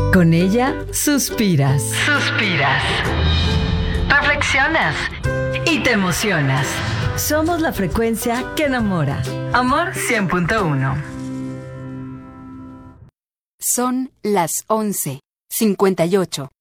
Con ella suspiras. Suspiras. Reflexionas. Y te emocionas. Somos la frecuencia que enamora. Amor 100.1. Son las 11:58.